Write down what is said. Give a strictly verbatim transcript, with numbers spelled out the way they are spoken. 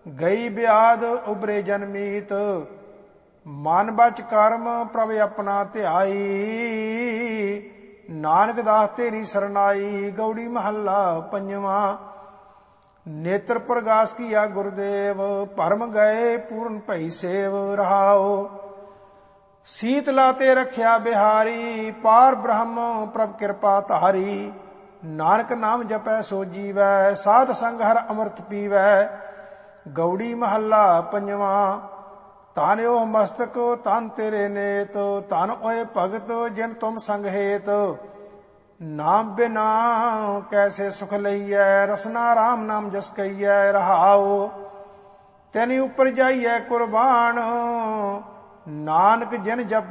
ਗਈ ਬਿਆਦ ਉਬਰੇ ਜਨਮੀਤ। ਮਨ ਬਚ ਕਰਮ ਪ੍ਰਭ ਆਪਣਾ ਧਿਆਈ, ਨਾਨਕ ਦਾਸ ਤੇਰੀ ਸਰਨਾਈ। ਗਉੜੀ ਮਹੱਲਾ ਪੰਜਵਾਂ। ਨੇਤਰ ਪ੍ਰਗਾਸ ਕੀਆ ਗੁਰਦੇਵ, ਭਰਮ ਗਏ ਪੂਰਨ ਭਈ ਸੇਵ। ਰਹਾਓ ਸੀਤਲਾ ਤੇ ਰਖਿਆ ਬਿਹਾਰੀ, ਪਾਰ ਬ੍ਰਹਮ ਪ੍ਰਭ ਕਿਰਪਾ ਧਾਰੀ। ਨਾਨਕ ਨਾਮ ਜਪੈ ਸੋ ਜੀਵੈ, ਸਾਧ ਸੰਗ ਹਰ ਅੰਮ੍ਰਿਤ ਪੀਵੈ। ਗਉੜੀ ਮਹੱਲਾ ਪੰਜਵਾਂ। ਧਨ ਉਹ ਮਸਤਕ ਧਨ ਤੇਰੇ ਨੇਤ, ਧਨ ਓਏ ਭਗਤ ਜਿਨ ਤੁਮ ਸੰਗ ਹੇਤ। ਨਾਮ ਬਿਨਾ ਕੈਸੇ ਸੁਖ ਲਈਐ, ਰਸਨਾ ਰਾਮ ਨਾਮ ਜਸ ਕਈਐ। ਰਹਾਓ ਤੈਨੀ ਉੱਪਰ ਜਾਈਐ ਕੁਰਬਾਨ, ਨਾਨਕ ਜਿਨ ਜਪ